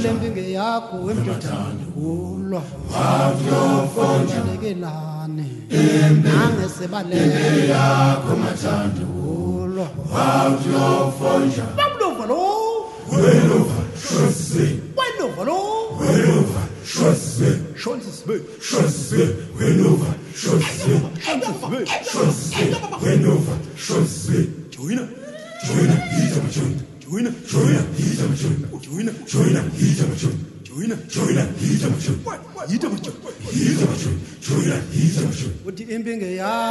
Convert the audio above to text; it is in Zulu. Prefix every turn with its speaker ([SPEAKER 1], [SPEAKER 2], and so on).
[SPEAKER 1] lempinge yakho emntothanda ulwa
[SPEAKER 2] Wakuyofonja
[SPEAKER 1] lekelane
[SPEAKER 2] Impi
[SPEAKER 1] nangesebaleke
[SPEAKER 2] yakho mathanda
[SPEAKER 1] ulwa
[SPEAKER 2] Wakuyofonja
[SPEAKER 1] bamlova lo
[SPEAKER 2] Welova Shoswe
[SPEAKER 1] welova lo
[SPEAKER 2] Welova Shoswe
[SPEAKER 1] shonsisbe
[SPEAKER 2] Shoswe Welova Shoswe Shoswe Welova Shoswe
[SPEAKER 1] joina
[SPEAKER 2] Joina hita machunda
[SPEAKER 1] joina
[SPEAKER 2] Joina hita machunda
[SPEAKER 1] joina
[SPEAKER 2] Joina hita machunda
[SPEAKER 1] joina
[SPEAKER 2] Joina hita machunda
[SPEAKER 1] yita majo
[SPEAKER 2] Hita machunda Joina hita machunda
[SPEAKER 1] uthi impinge yakho